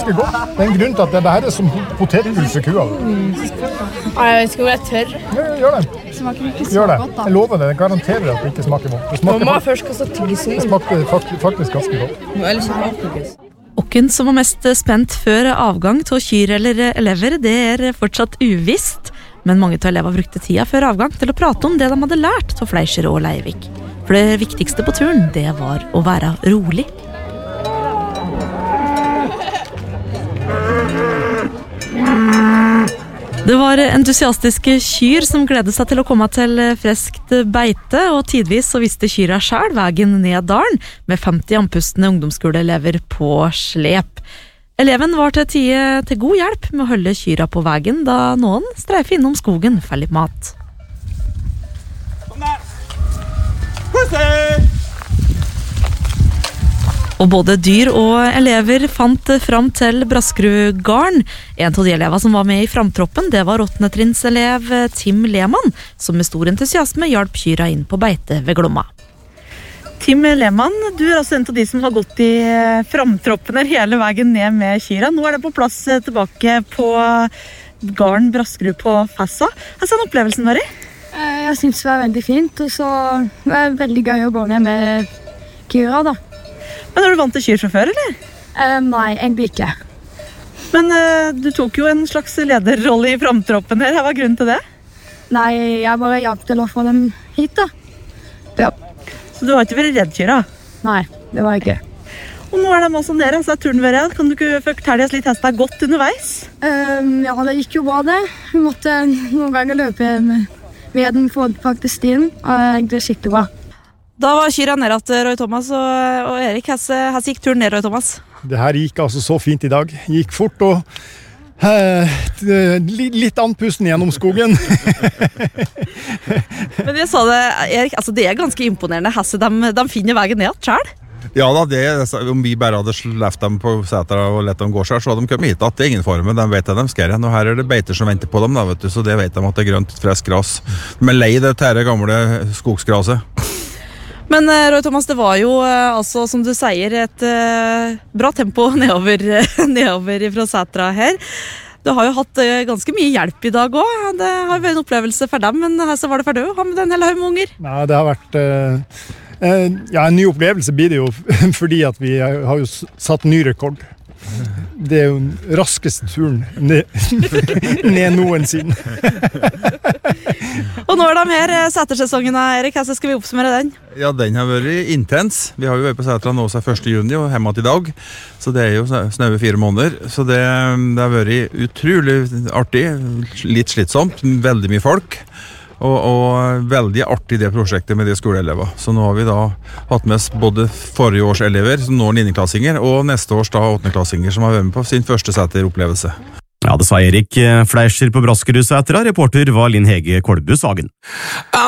ganske godt. Det en grunn til at det her som potetgull for kua. Jeg vet ikke hvor jeg tør. Gjør det. Smaker ikke så Gjør det. godt da. Jeg lover det. Jeg garanterer at det ikke smaker godt. Mamma først kastet tyggisen. Det smakte faktisk ganske godt. Eller så tyggis. Hvem som var mest spent før avgang til kyr eller elever, det fortsatt uvisst. Men mange av elever brukte tida før avgang til å prate om det de hadde lært av Fleischer og Leivik. For det viktigste på turen, det var å være rolig. Det var entusiastiske kyr som gledet seg til å komme til freskt beite, og tidvis så visste kyra selv veien ned dalen, med 50 andpustende ungdomsskoleelever på slep. Eleven var til tide til god hjelp med å holde kyra på veien, da noen streifer innom skogen for litt mat. Kom der! Pussy! Og både dyr og elever fant fram til Braskerudgarden. En av de elever som var med i framtroppen, det var 8. trinnselev Tim Lehmann, som med stor entusiasme hjalp kyra inn på beite ved Glomma. Tim Lehmann, du altså en av de som har gått i framtroppen hele veien ned med kyra. Nå det på plass tilbake på garden Braskerud på Fassa. Hva er opplevelsen var det? Jeg synes det var veldig fint, og så var det veldig gøy å gå ned med kyra da. Men er du vant til kyr fra før, eller? Nei, egentlig ikke. Men du tok jo en slags lederrolle i framtroppen her. Hva var grunnen til det? Nei, jeg bare hjalp til å få dem hit da. Ja. Så du har ikke vært redd kyra? Nei, det var jeg ikke. Og nå det masse om dere, så turen vært. Kan du ikke fortelle oss litt hestet godt underveis? Ja, det gikk jo bra det. Vi måtte noen ganger løpe ved den faktisk stien, og det gikk skikkelig bra. Da var kyra ned til Roy Thomas og Erik. Hvordan gikk turen ned, Roy Thomas? Det her gikk altså så fint i dag. Gikk fort og litt andpusten gjennom skogen. Men jeg sa det, Erik, altså det ganske imponerende. De finner veien ned selv. Ja da, om vi bare hadde sleft dem på setra og lett dem gå selv, så hadde de kommet hit. At det ingen form, men de vet at de skal igjen. Og her det beiter som venter på dem, da, vet du, så det vet de at det grønt, fresk gras. De lei det tære gamle skogsgraset. Men Roy Thomas, det var jo altså, som du sier, et bra tempo nedover fra setra her. Du har jo hatt ganske mye hjelp i dag også. Det har vært en opplevelse for dem, men så var det for deg å ha med den hele haug med unger. Nei, det har vært en ny opplevelse blir det jo, fordi at vi har jo satt ny rekord. Det jo den raskeste turen ned noensinne. Og nå de her setersesongen, Erik, hvordan skal vi oppsummere den? Ja, den har vært intens. Vi har jo vært på setra nå seg 1. juni og hjemme til i dag, så det jo snaue 4 måneder. Så det har vært utrolig artig, litt slitsomt, veldig mye folk. Og veldig artig det prosjektet med de skoleelever. Så nå har vi da hatt med oss både forrige års elever, som nå 9-klassinger, og neste års da 8-klassinger, som har vært med på sin første seteropplevelse. Ja, det sa Erik Fleischer på Braskerudsetra. Reporter var Linn Hege Kolbus Hagen.